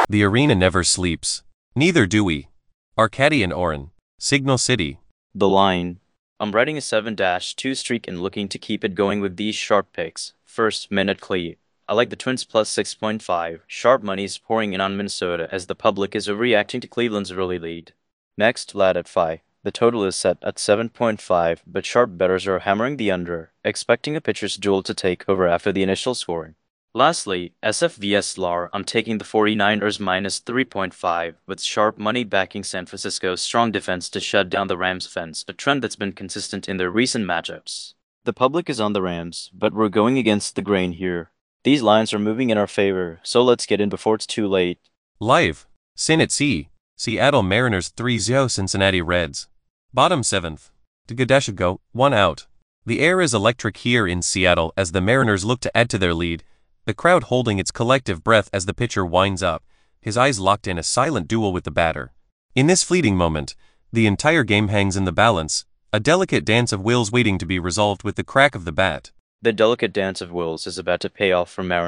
The arena never sleeps. Neither do we. Arcady and Oren. Signal City. The line. I'm riding a 7-2 streak and looking to keep it going with these sharp picks. First, Minute Clee. I like the Twins plus 6.5. Sharp money's pouring in on Minnesota as the public is reacting to Cleveland's early lead. Next, Lad at Phi. The total is set at 7.5, but sharp bettors are hammering the under, expecting a pitcher's duel to take over after the initial scoring. Lastly, SF vs LAR, I'm taking the 49ers minus 3.5, with sharp money backing San Francisco's strong defense to shut down the Rams' offense, a trend that's been consistent in their recent matchups. The public is on the Rams, but we're going against the grain here. These lines are moving in our favor, so let's get in before it's too late. Live. Sin at Sea. Seattle Mariners 3-0 Cincinnati Reds. Bottom 7th. To Gadeshago, 1 out. The air is electric here in Seattle as the Mariners look to add to their lead, the crowd holding its collective breath as the pitcher winds up, his eyes locked in a silent duel with the batter. In this fleeting moment, the entire game hangs in the balance, a delicate dance of wills waiting to be resolved with the crack of the bat. The delicate dance of wills is about to pay off for Mariners.